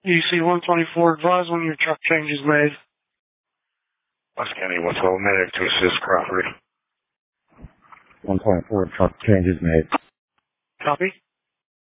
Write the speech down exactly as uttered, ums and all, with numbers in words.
E C one twenty-four, advise when your truck change is made. West County one twelve, medic to assist Crawford. one twenty-four, truck change is made. Copy.